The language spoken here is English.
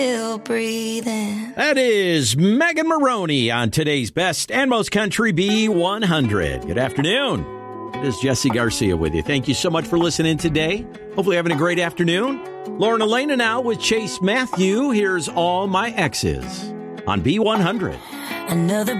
Still breathing. That is Megan Maroney on today's Best and Most Country B100. Good afternoon. It is Jesse Garcia with you. Thank you so much for listening today. Hopefully having a great afternoon. Lauren Elena now with Chase Matthew. Here's All My Exes on B100. Another